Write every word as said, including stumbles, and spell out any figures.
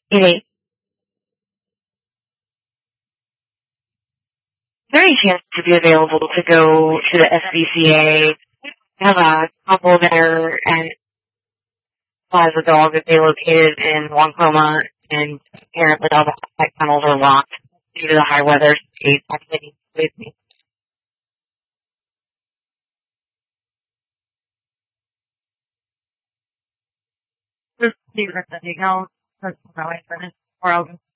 It is. Is there any chance to be available to go to the S V C A? I have a couple there, and has a dog that they located in Wancoma, and apparently all the back tunnels are locked due to the high weather. They actually need to leave me. Just leave it at the details. That's how I finish. Or I'll just